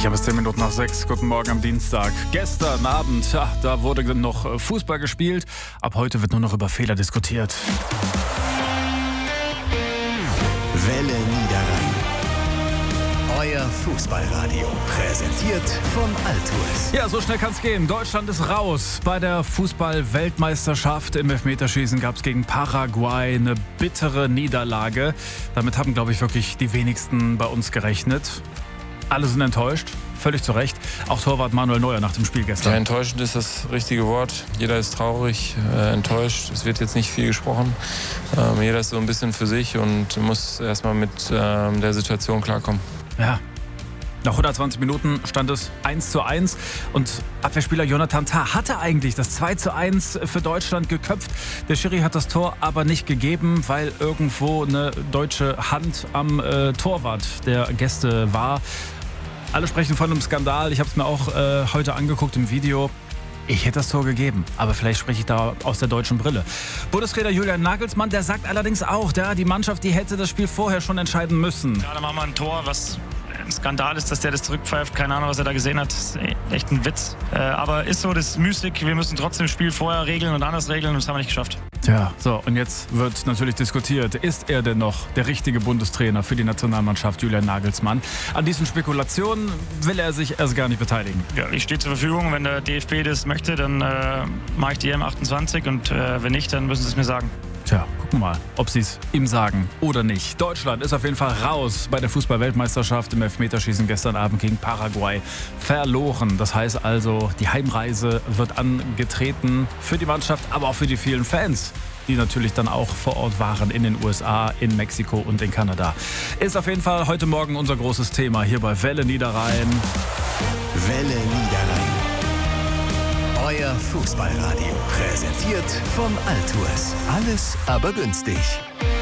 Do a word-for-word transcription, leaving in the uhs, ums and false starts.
Ich habe es zehn Minuten nach sechs. Guten Morgen am Dienstag. Gestern Abend, ja, da wurde noch Fußball gespielt. Ab heute wird nur noch über Fehler diskutiert. Welle Niederrhein. Euer Fußballradio. Präsentiert von Altues. Ja, so schnell kann's gehen. Deutschland ist raus. Bei der Fußball-Weltmeisterschaft im Elfmeterschießen gab es gegen Paraguay eine bittere Niederlage. Damit haben, glaube ich, wirklich die wenigsten bei uns gerechnet. Alle sind enttäuscht, völlig zu Recht. Auch Torwart Manuel Neuer nach dem Spiel gestern. Ja, enttäuschend ist das richtige Wort. Jeder ist traurig, äh, enttäuscht. Es wird jetzt nicht viel gesprochen. Ähm, jeder ist so ein bisschen für sich und muss erstmal mit ähm, der Situation klarkommen. Ja. Nach hundertzwanzig Minuten stand es eins zu eins und Abwehrspieler Jonathan Tah hatte eigentlich das zwei zu eins für Deutschland geköpft. Der Schiri hat das Tor aber nicht gegeben, weil irgendwo eine deutsche Hand am äh, Torwart der Gäste war. Alle sprechen von einem Skandal. Ich habe es mir auch äh, heute angeguckt im Video. Ich hätte das Tor gegeben, aber vielleicht spreche ich da aus der deutschen Brille. Bundestrainer Julian Nagelsmann, der sagt allerdings auch, der, die Mannschaft, die hätte das Spiel vorher schon entscheiden müssen. Ja, dann machen wir ein Tor, was ein Skandal ist, dass der das zurückpfeift. Keine Ahnung, was er da gesehen hat. Das ist echt ein Witz. Äh, aber ist so, das ist Mystik. Wir müssen trotzdem das Spiel vorher regeln und anders regeln und das haben wir nicht geschafft. Ja, so, und jetzt wird natürlich diskutiert, ist er denn noch der richtige Bundestrainer für die Nationalmannschaft, Julian Nagelsmann? An diesen Spekulationen will er sich erst gar nicht beteiligen. Ja, ich stehe zur Verfügung. Wenn der D F B das möchte, dann äh, mache ich die E M achtundzwanzig und äh, wenn nicht, dann müssen sie es mir sagen. Tja, gucken wir mal, ob sie es ihm sagen oder nicht. Deutschland ist auf jeden Fall raus bei der Fußball-Weltmeisterschaft im Elfmeterschießen gestern Abend gegen Paraguay. Verloren. Das heißt also, die Heimreise wird angetreten für die Mannschaft, aber auch für die vielen Fans, die natürlich dann auch vor Ort waren in den U S A, in Mexiko und in Kanada. Ist auf jeden Fall heute Morgen unser großes Thema hier bei Welle Niederrhein. Welle Niederrhein. Euer Fußballradio. Präsentiert von Altues. Alles aber günstig.